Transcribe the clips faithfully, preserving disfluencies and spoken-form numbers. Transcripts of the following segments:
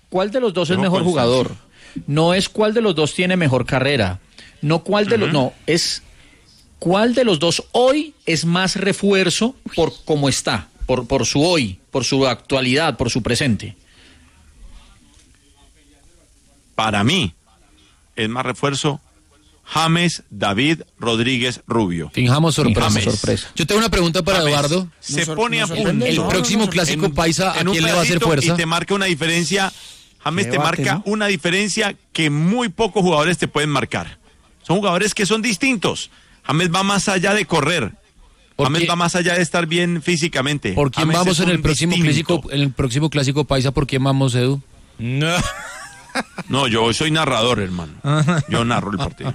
cuál de los dos es Tengo mejor constancia. jugador. No es cuál de los dos tiene mejor carrera. No cuál de Uh-huh. los... No, es cuál de los dos hoy es más refuerzo por cómo está, por, por su hoy, por su actualidad, por su presente. Para mí, es más refuerzo James David Rodríguez Rubio. Fijamos sorpresa. James. sorpresa. Yo tengo una pregunta para James Eduardo. se No, pone no a sorprende. punto. El No, próximo no, no, clásico En- paisa, ¿a en un quién le va a hacer pedacito fuerza? Y te marca una diferencia, James Qué te debate, marca ¿no? una diferencia que muy pocos jugadores te pueden marcar. Son jugadores que son distintos. James va más allá de correr. ¿Por James qué? va más allá de estar bien físicamente. ¿Por quién James vamos es en el un próximo distinto. clásico, en el próximo clásico paisa? ¿Por quién vamos, Edu? No. No, yo soy narrador, hermano. Yo narro el partido.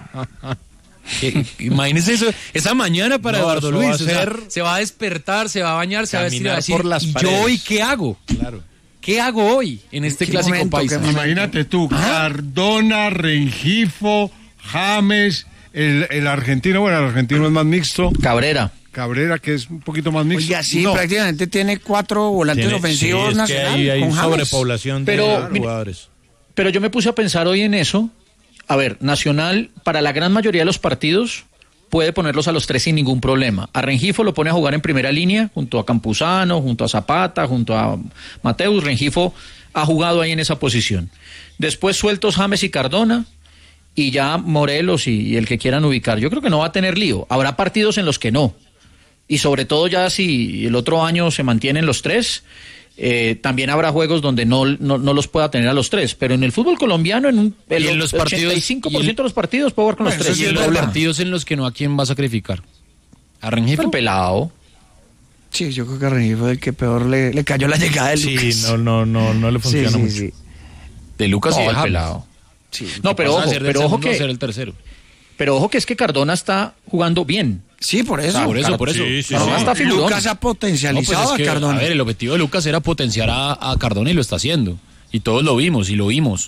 Que- Imagínese eso, esa mañana para No, Eduardo eso va Luis. a o sea, ser se va a despertar, se va a bañar, se va a vestir y va a caminar decir, por las ¿y yo paredes". hoy qué hago? Claro. ¿Qué hago hoy en este ¿Qué clásico momento, paisa? qué momento? Imagínate tú, Cardona, Rengifo, James, el, el argentino, bueno, el argentino es más mixto, Cabrera. Cabrera, que es un poquito más mixto. Oiga, sí, No, prácticamente tiene cuatro volantes Tiene- ofensivos sí, es que nacionales. hay, hay con James. sobrepoblación Pero, de mire, jugadores. Pero yo me puse a pensar hoy en eso. A ver, Nacional, para la gran mayoría de los partidos, puede ponerlos a los tres sin ningún problema. A Rengifo lo pone a jugar en primera línea, junto a Campuzano, junto a Zapata, junto a Mateus. Rengifo ha jugado ahí en esa posición. Después sueltos James y Cardona, y ya Morelos y, y el que quieran ubicar. Yo creo que no va a tener lío. Habrá partidos en los que no. Y sobre todo ya si el otro año se mantienen los tres, eh, también habrá juegos donde no, no, no los pueda tener a los tres. Pero en el fútbol colombiano, en, un, el Y en los partidos- ochenta y cinco por y en- ciento de los partidos puede jugar con Bueno, los eso tres. sí Y es en los verdad. partidos en los que no, ¿a quién va a sacrificar? ¿A Rengifo? El pelado. Sí, yo creo que Rengifo es el que peor le, le cayó la llegada de Sí, Lucas. no, no, no, no le Sí, funciona sí, mucho. sí. De Lucas No, y de el James. pelado. Sí. No, pero Pasa a ojo, ser del pero ojo segundo a ser que, el tercero. pero ojo que es que Cardona está jugando bien. Sí, por eso. Por eso, por eso. Sí, sí, Cardona sí. está figurón. Lucas ha No, pues potencializado es que, a Cardona. a ver, el objetivo de Lucas era potenciar a, a Cardona y lo está haciendo. Y todos lo vimos y lo vimos.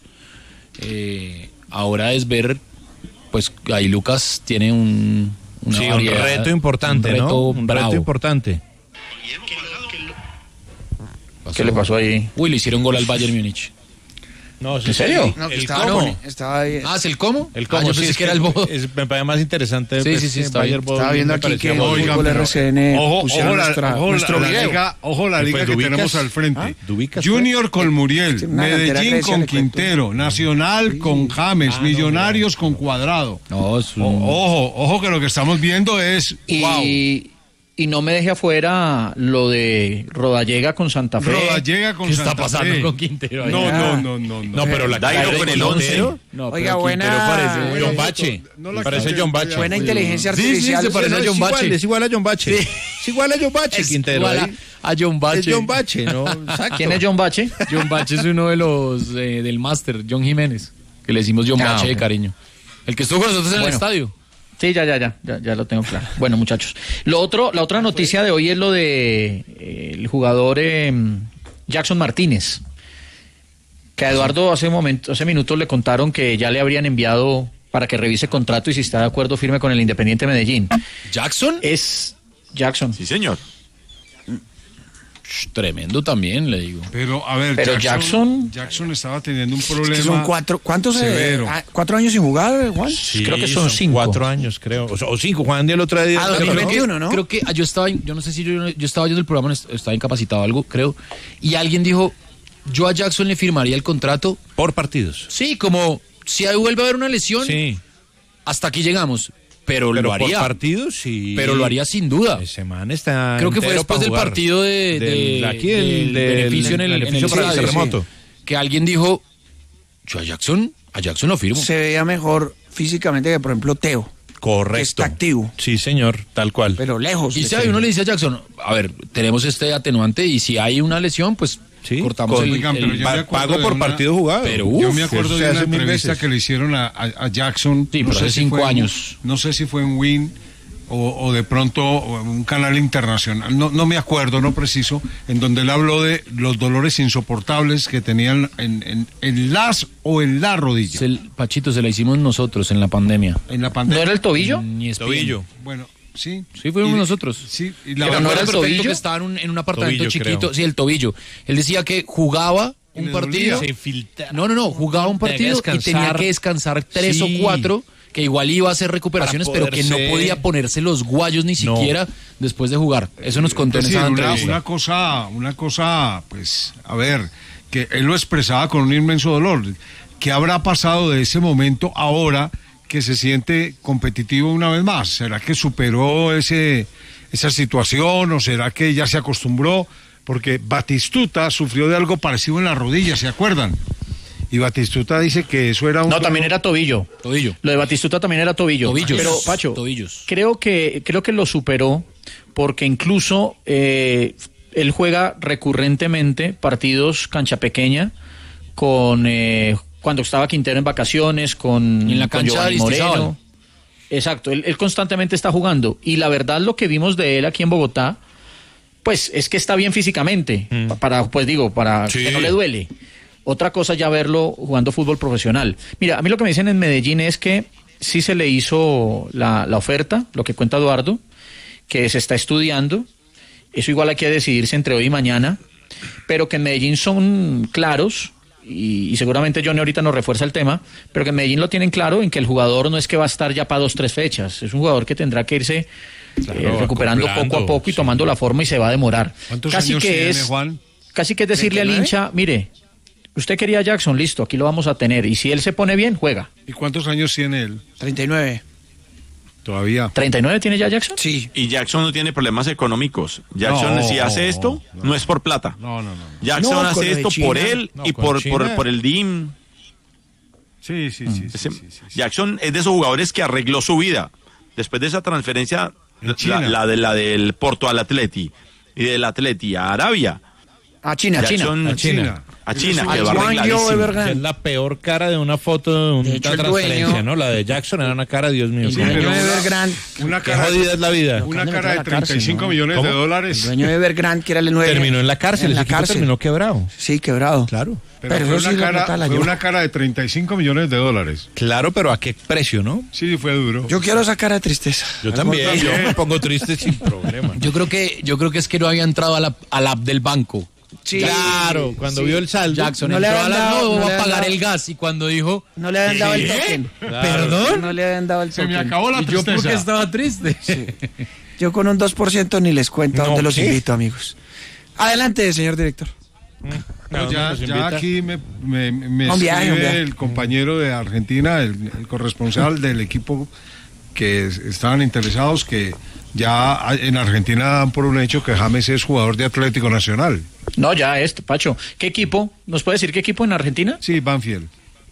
Eh, ahora es ver, pues ahí Lucas tiene un, una Sí, un variedad, reto importante, un reto ¿no? Un bravo. reto importante. ¿Qué le pasó ahí? Uy, le hicieron gol al Bayern Múnich. No, ¿En serio? No, que el estaba, cómo. no, estaba ahí. Ah, ¿es el cómo? El Ah, cómo, yo sí, pensé es que era el bodo. es- me parece más interesante. Sí, pues, sí, sí, que está Bayern bien. Bodo Estaba viendo me aquí parecía que muy- hoy- Oigan, Fútbol pero- R C N ojo, pusieron ojo la, nuestra- ojo la- nuestro la video. liga, ojo la ¿Qué liga fue, que Dubicas? tenemos al frente. ¿Ah? ¿Dubicas fue? Junior con Muriel, Sí, una delantera Medellín Grecia, con le cuento. Quintero, Nacional con James, Ah, no, Millonarios con Cuadrado. No, es un- O- ojo, ojo que lo que estamos viendo es Y, wow. y no me deje afuera lo de Rodallega con Santa Fe. Rodallega con ¿Qué está Santa pasando Fe. con Quintero ahí? No, Ah. no, no, no, no. No, pero la Dairo cara con de el once. Quintero. No, Oiga, pero buena- Quintero parece buena- John Bache. No la Parece escuché, John Bache. ya. Buena inteligencia Sí, sí, artificial. se parece no, a es John igual, Bache. es Es igual a John Bache. Es igual a John Bache, Es Quintero. igual a- ahí. a John Bache. Es John Bache, ¿no? Exacto. ¿Quién es John Bache? John Bache es uno de los eh, del máster, John Jiménez, que le decimos John Ah, Bache de ok. cariño. El que estuvo con nosotros en el Bueno. estadio. Sí, ya, ya, ya, ya, ya lo tengo claro. Bueno, muchachos. Lo otro, la otra noticia de hoy es lo de eh, el jugador eh, Jackson Martínez. Que a Eduardo hace un momento, hace minutos le contaron que ya le habrían enviado para que revise contrato y si está de acuerdo firme con el Independiente Medellín. Jackson, Es Jackson. Sí, señor. Sh, tremendo también, le digo. Pero, a ver, Pero Jackson, Jackson- Jackson estaba teniendo un Que problema. son cuatro, ¿cuántos? eh, severo. ah, ¿Cuatro años sin jugar, Juan? Sí, Creo que son cinco. Cuatro años, creo. O, o cinco. Juan el otro día. Ah, Creo dos mil que- veintiuno, ¿no? Creo que ah, yo estaba, yo no sé si yo, yo estaba oyendo el programa, est- estaba incapacitado o algo, creo, y alguien dijo, yo a Jackson le firmaría el contrato, Por partidos. sí, como si ahí vuelve a haber una lesión, Sí. hasta aquí llegamos, pero, Pero lo por haría, partidos, sí. pero lo haría sin duda. Ese man está. Creo que fue entero después para del jugar. partido de, de- Del- aquí del, del del- beneficio en el, en el beneficio para el estadio, terremoto. que alguien dijo, yo a Jackson, a Jackson lo firmo. Se veía mejor físicamente que, por ejemplo, Teo. Correcto. Está activo. Sí, señor, tal cual. Pero lejos. Y de si ser. uno le dice a Jackson, a ver, tenemos este atenuante y si hay una lesión, pues Sí, cortamos con- el, Oigan, el- pero yo Pa- me acuerdo pago de por una- partido jugado. Pero, Yo uf, me acuerdo eso de se una hace mil entrevista veces. que le hicieron a, a- a Jackson. Sí, pero hace si cinco fue en- años. no sé si fue en Win o, o de pronto un canal internacional. No, no me acuerdo, no preciso, en donde él habló de los dolores insoportables que tenían en, en, en las o en la rodilla. Se- Pachito, se la hicimos nosotros en la pandemia. En la ¿No pandemia. era el tobillo? Ni espín. Tobillo. Bueno, sí. Sí, fuimos Y- nosotros. Sí, y Que la me Pero acuerdo no era el perfecto tobillo. que estaba en un, en un apartamento Tobillo, chiquito. creo. Sí, el tobillo. Él decía que jugaba un le partido. dolía. Se filtra. No, no, no, jugaba un Tenía que partido y tenía descansar. que descansar tres Sí. o cuatro, que igual iba a hacer recuperaciones, Para pero que no poderse- podía ponerse los guayos ni No. siquiera después de jugar. Eso nos contó Es en decir, esa una, entrevista. una cosa, una cosa, pues, a ver, que él lo expresaba con un inmenso dolor. ¿Qué habrá pasado de ese momento ahora que se siente competitivo una vez más? ¿Será que superó ese, esa situación o será que ya se acostumbró? Porque Batistuta sufrió de algo parecido en la rodilla, ¿se acuerdan? Y Batistuta dice que eso era un... No, también era tobillo. Tobillo. Lo de Batistuta también era tobillo. Tobillos. Pero, Pacho, Tobillos. creo que creo que lo superó porque incluso eh, él juega recurrentemente partidos cancha pequeña con eh, cuando estaba Quintero en vacaciones, con, Y en la con cancha Giovanni de Aristizábal. Moreno. Exacto, él, él constantemente está jugando. Y la verdad lo que vimos de él aquí en Bogotá, pues es que está bien físicamente, Mm. para, pues digo, para Sí. que no le duele. Otra cosa ya verlo jugando fútbol profesional. Mira, a mí lo que me dicen en Medellín es que sí se le hizo la, la oferta, lo que cuenta Eduardo, que se está estudiando. Eso igual hay que decidirse entre hoy y mañana, pero que en Medellín son claros, y, y seguramente Johnny ahorita nos refuerza el tema, pero que en Medellín lo tienen claro en que el jugador no es que va a estar ya para dos, tres fechas. Es un jugador que tendrá que irse Claro, eh, recuperando acoplando, poco a poco y sí. tomando la forma y se va a demorar. ¿Cuántos Casi años que tiene, es, Juan? Casi que es decirle al ¿treinta y nueve? hincha, mire, usted quería a Jackson, listo, aquí lo vamos a tener. Y si él se pone bien, juega. ¿Y cuántos años tiene él? treinta y nueve. Todavía. ¿treinta y nueve tiene ya Jackson? Sí. Y Jackson no tiene problemas económicos. Jackson, No, si hace esto, no, no. es por plata. No, no, no. Jackson No, con hace lo de esto China. por él No, y con por, por, China. por el D I M. Sí, sí, sí. sí, Ese- sí, sí, sí. Jackson es de esos jugadores que arregló su vida. Después de esa transferencia, En la, China. la de la del Porto al Atleti y del Atleti a Arabia. A China, China. Jackson A China. a China, Al quedó Juan arregladísimo. Yo Evergrande. Que es la peor cara de una foto de una De hecho, el transferencia, dueño- ¿no? La de Jackson era una cara, Dios mío. El qué- dueño pero de una- Evergrande. Una Qué cara, jodida es la vida. una Acaban de cara meter de a la cárcel, treinta y cinco ¿no? millones ¿Cómo? de El dólares. dueño de Evergrande, que era el nueve. Terminó en la cárcel, En ese la equipo cárcel. terminó quebrado. Sí, quebrado. Claro. Pero, Pero fue, eso una, sí, la cara, plata la fue llevó. una cara de treinta y cinco millones de dólares. Claro, pero ¿a qué precio, no? Sí, fue duro. Yo quiero esa cara de tristeza. Yo también, también. yo me pongo triste sin problema. Yo creo que yo creo que es que no había entrado a la, a la app del banco. Sí. Claro, cuando vio el saldo. Jackson No le entró a habían la dado- no, no va le a habían pagar dado- el gas y cuando dijo, No le habían dado el ¿Qué? token. ¿perdón? No le habían dado el Se me token. acabó la ¿Y yo por qué tristeza. estaba triste? Yo con un dos por ciento ni les cuento a No, dónde los ¿qué? invito, amigos. Adelante, señor director. No, ya, nos ya invita? aquí me, me, me Un viaje, escribe un viaje. el compañero de Argentina, el, el corresponsal del equipo que es- estaban interesados, que ya hay- en Argentina dan por un hecho que James es jugador de Atlético Nacional. No, ya este, Pacho. ¿Qué equipo? ¿Nos puede decir qué equipo en Argentina? Sí, Banfield.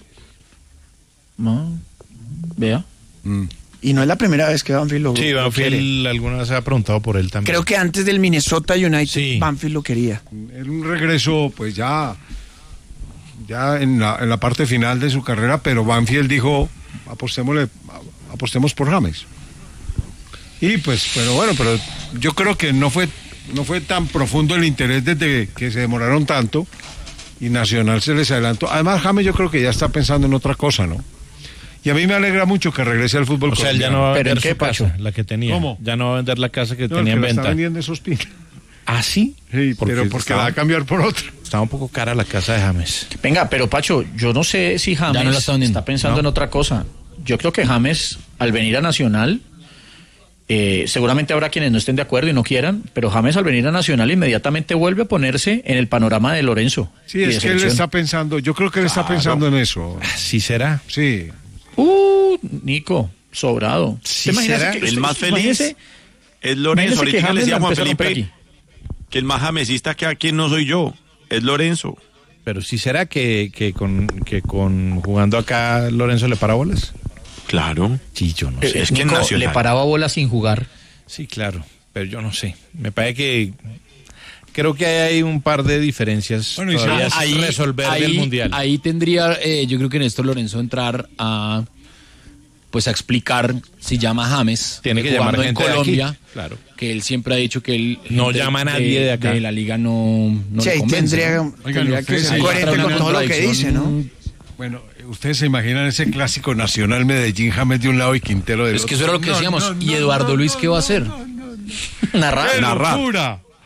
No. Vea. Mm. Y no es la primera vez que Banfield lo, Sí, lo quiere. Banfield alguna vez se ha preguntado por él también. Creo que antes del Minnesota United, Sí. Banfield lo quería. Era un regreso, pues ya, ya en la, en la parte final de su carrera, pero Banfield dijo, apostémosle, apostemos por James. Y pues, pero bueno, pero yo creo que no fue, no fue tan profundo el interés desde que se demoraron tanto y Nacional se les adelantó. Además, James yo creo que ya está pensando en otra cosa, ¿no? Y a mí me alegra mucho que regrese al fútbol O sea, él ya colombiano. no va a ¿Pero en vender qué, su casa, Pacho? la que tenía. ¿Cómo? Ya no va a vender la casa que No, el tenía que en la está venta. vendiendo esos pinos. ¿Ah, sí? Sí, Porque pero porque estaba- la va a cambiar por otra. Estaba un poco cara la casa de James. Venga, pero Pacho, yo no sé si James Ya no la está vendiendo. está pensando No. en otra cosa. Yo creo que James, al venir a Nacional, eh, seguramente habrá quienes no estén de acuerdo y no quieran, pero James al venir a Nacional inmediatamente vuelve a ponerse en el panorama de Lorenzo. Sí, y de es que él selección. está pensando, yo creo que él está pensando en eso. Sí será. Sí. Uh, Nico, sobrado. Sí, ¿Usted imagina será? que- El usted- más feliz imagínese- es Lorenzo. imagínese que Ahorita le James decía la a Juan empezó a romper Felipe que el más jamesista que aquí no soy yo, es Lorenzo. Pero sí será que, que con que con jugando acá Lorenzo le para bolas. Claro. Sí, yo no Eh, sé. Es que en Nico Nacional. le paraba bola sin jugar. Sí, claro, pero yo no sé. Me parece que creo que hay un par de diferencias Bueno, y todavía si- sin resolver del mundial. Ahí tendría, eh, yo creo que Néstor Lorenzo entrar a pues a explicar si llama a James. Tiene que jugando llamar en gente de aquí, Colombia. claro. Que él siempre ha dicho que él No gente llama a nadie de acá. De la liga no, no Sí, le ahí convence, tendría, ¿no? tendría que ustedes ser ahí coherente entra con una todo lo que contradicción. dice, ¿no? Bueno, ustedes se imaginan ese clásico nacional Medellín, James de un lado y Quintero del Es otro. que eso era lo que No, decíamos. no, ¿Y no, Eduardo no, Luis no, qué va a hacer? no, no, no. Narrar. ¡Qué narrar. locura!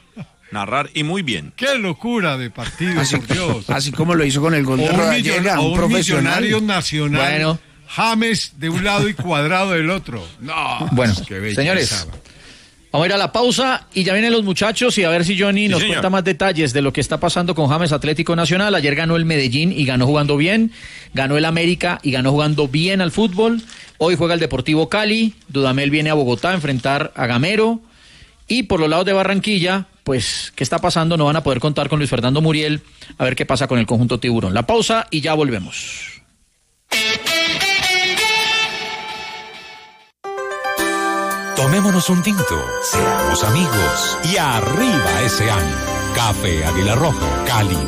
narrar y muy bien. ¡Qué locura de partido, Así, por Dios! así como lo hizo con el gol O de un, Rodallega, millon- o un un profesional. millonario nacional. Bueno. James de un lado y Cuadrado del otro. No, Bueno, qué belleza. señores, vamos a ir a la pausa y ya vienen los muchachos y a ver si Johnny Sí, nos señor. cuenta más detalles de lo que está pasando con James Atlético Nacional. Ayer ganó el Medellín y ganó jugando bien. Ganó el América y ganó jugando bien al fútbol. Hoy juega el Deportivo Cali. Dudamel viene a Bogotá a enfrentar a Gamero. Y por los lados de Barranquilla, pues, ¿qué está pasando? No van a poder contar con Luis Fernando Muriel. A ver qué pasa con el conjunto tiburón. La pausa y ya volvemos. Tomémonos un tinto, seamos amigos y arriba ese año. Café Águila Roja, calidad